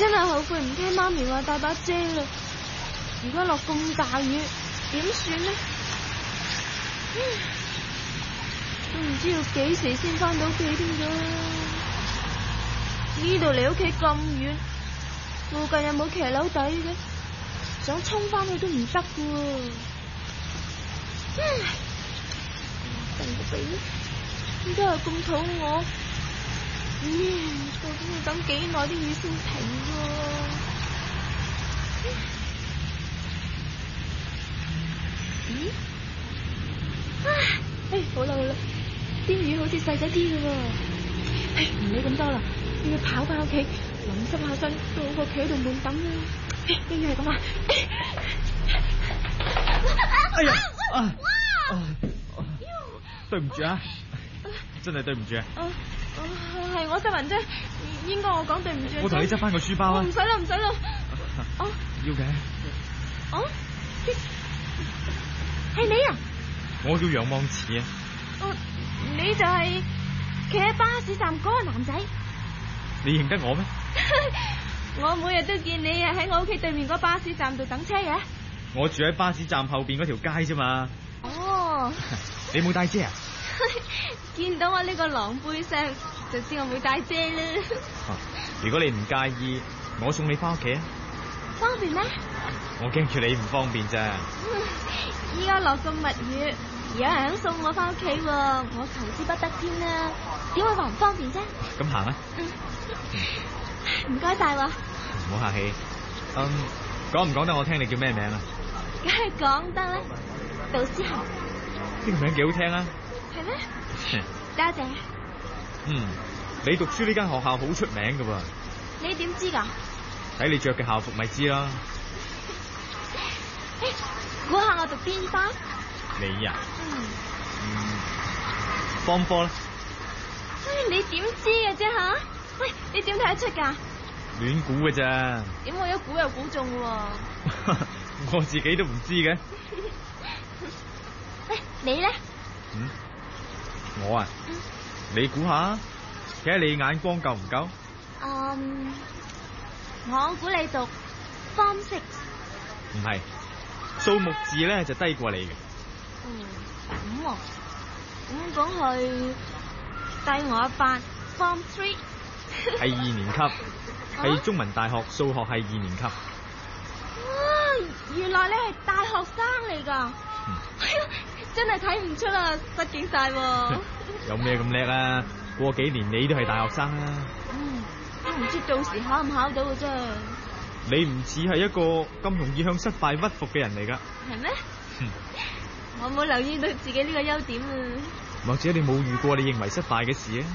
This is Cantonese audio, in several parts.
真係後悔唔聽媽咪話帶把遮啦。而家落咁大雨，點算呢？都唔知要幾時先翻到屋企添㗎。呢度離屋企咁遠，附近有冇騎樓底嘅？想衝翻去都唔得㗎。定個鼻，點解又咁肚餓？究竟要等幾耐啲雨先停㗎？咦？好啦好啦，啲雨好似細咗啲㗎喎。唔理咁多啦，要跑翻屋企，淋濕下身都好過企喺度悶等啦。一於係咁啊！ 哎呀！對唔住啊，真係對唔住啊。 係我失魂啫，應該我講對唔住。 我同你執翻個書包啊。 唔使啦，唔使啦。 要嘅。 係你啊？ 我叫楊望慈啊。 你就係企喺巴士站嗰個男仔。 你認得我咩？ 我每日都見你喺我屋企對面嗰巴士站度等車嘅。 我住喺巴士站後邊嗰條街啫嘛。你冇帶遮啊？ 見到我呢個狼狽相，就知我冇帶遮啦。 如果你唔介意，我送你翻屋企啊。 方便咩？ 我驚住你唔方便咋。 依家落咁密雨，有人肯送我翻屋企喎，我求之不得添啦。點會話唔方便啫？ 咁行啊。 唔該晒喎。 唔好客氣。講唔講得我聽你叫咩名啊？ 梗係講得啦，杜思涵。 呢個名幾好聽啊。 係咩？多謝。 你讀書呢間學校好出名噶噃。 你點知噶？ 睇你着嘅校服咪知啦。 估下我讀邊班？ 你啊？Form 4啦。 你點知嘅啫吓？喂，你點睇得出噶？ 亂估嘅咋？ 點我一估又估中喎？ 我自己都唔知嘅。 你咧？ 我啊？你估下，睇下你眼光夠唔夠？ 我估你讀 Form 6。 唔係，數目字咧就低過你嘅。 咁啊？咁講係低我一班 Form 3。 係2年級，係中文大學數學系2年級。 原來你係大學生嚟噶。真係睇唔出啦，失敬晒。 有咩咁叻啊？過幾年你都係大學生啦。 都唔知到時考唔考到嘅啫。 你唔似係一個咁容易向失敗屈服嘅人嚟噶。 係咩？我冇留意到自己呢個優點啊。 或者你冇遇過你認為失敗嘅事啊？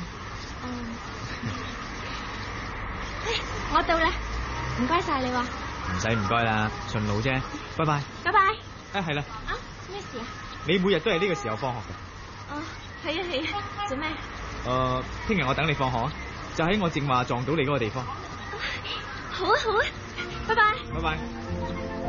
我到啦，唔該晒你喎。 唔使唔該啦，順路啫。拜拜。 拜拜。 係啦。 咩事啊？你每日都係呢個時候放學嘅。 係啊。做咩？ 聽日我等你放學啊，就喺我正話撞到你嗰個地方。 好啊，拜拜。 拜拜。